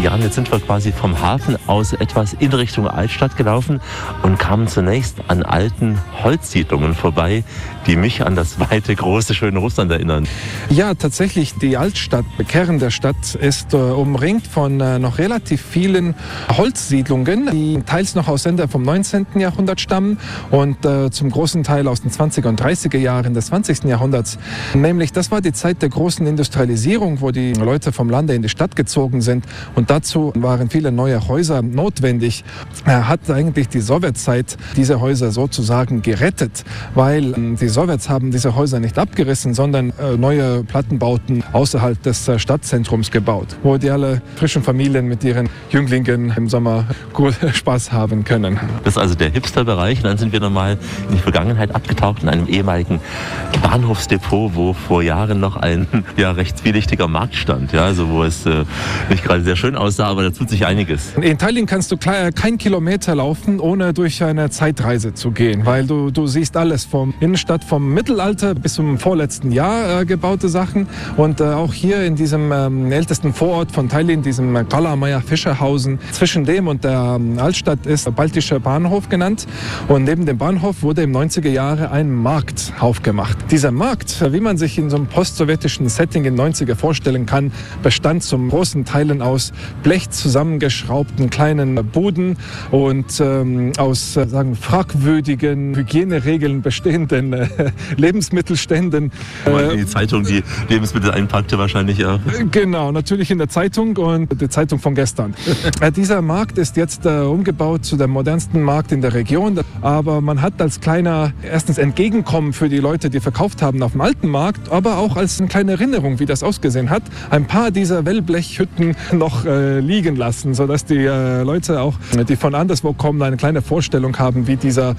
Jahren. Jetzt sind wir quasi vom Hafen aus etwas in Richtung Altstadt gelaufen und kamen zunächst an alten Holzsiedlungen vorbei, die mich an das weite, große, schöne Russland erinnern. Ja, tatsächlich, die Altstadt, der Kern der Stadt, ist umringt von noch relativ vielen Holzsiedlungen, die teils noch aus Ende vom 19. Jahrhundert stammen und zum großen Teil aus den 20er und 30er Jahren des 20. Jahrhunderts. Nämlich, das war die Zeit der großen Industrialisierung, wo die Leute vom Lande in die Stadt gezogen sind und dazu waren viele neue Häuser notwendig. Hat eigentlich die Sowjetzeit diese Häuser sozusagen gerettet, weil die Sowjets haben diese Häuser nicht abgerissen, sondern neue Plattenbauten außerhalb des Stadtzentrums gebaut, wo die alle frischen Familien mit ihren Jünglingen im Sommer gut Spaß haben können. Das ist also der Hipster-Bereich. Dann sind wir nochmal in die Vergangenheit abgetaucht in einem ehemaligen Bahnhofsdepot, wo vor Jahren noch ein recht zwielichtiger Markt stand, also wo es nicht gerade sehr schön aussah, aber da tut sich einiges. In Tallinn kannst du kein Kilometer laufen, ohne durch eine Zeitreise zu gehen, weil du siehst alles vom Innenstadt, vom Mittelalter bis zum vorletzten Jahr gebaute Sachen und auch hier in diesem ältesten Vorort von Tallinn, diesem Kalamaja-Fischerhausen, zwischen dem und der Altstadt ist Baltischer Bahnhof genannt und neben dem Bahnhof wurde im 90er Jahre ein Markt aufgemacht. Dieser Markt, wie man sich in so einem postsowjetischen Setting in 90er vorstellen kann, bestand zum großen Teilen aus Blech zusammengeschraubten kleinen Buden und aus fragwürdigen Hygieneregeln bestehenden Lebensmittelständen. In die Zeitung die Lebensmittel einpackte wahrscheinlich, ja. Genau, natürlich in der Zeitung und die Zeitung von gestern. Dieser Markt ist jetzt umgebaut zu dem modernsten Markt in der Region, aber man hat als kleiner, erstens Entgegenkommen für die Leute, die verkauft haben auf dem alten Markt, aber auch als eine kleine Erinnerung, wie das ausgesehen hat, ein paar dieser Wellblechhütten noch liegen lassen, sodass die Leute auch, die von anderswo kommen, eine kleine Vorstellung haben, wie dieser